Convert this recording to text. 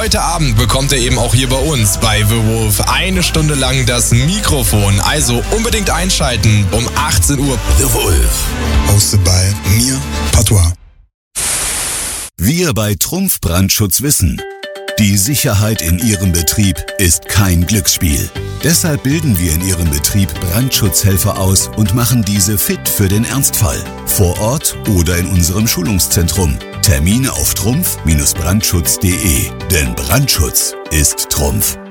heute Abend bekommt er eben auch hier bei uns bei The Wolf 1 Stunde lang das Mikrofon. Also unbedingt einschalten um 18 Uhr. The Wolf. Hosted by mir, Patois. Wir bei Trumpf Brandschutz wissen, die Sicherheit in Ihrem Betrieb ist kein Glücksspiel. Deshalb bilden wir in Ihrem Betrieb Brandschutzhelfer aus und machen diese fit für den Ernstfall. Vor Ort oder in unserem Schulungszentrum. Termine auf trumpf-brandschutz.de. Denn Brandschutz ist Trumpf.